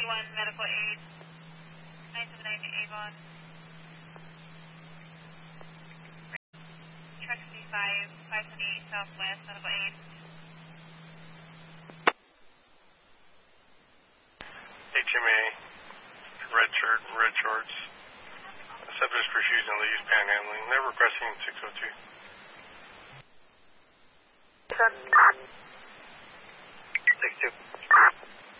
1 medical aid. 979 to Avon. Truck C5, 528 Southwest, medical aid. HMA, red shirt, red shorts. Subject's refusing to use panhandling. They're requesting 602. 62.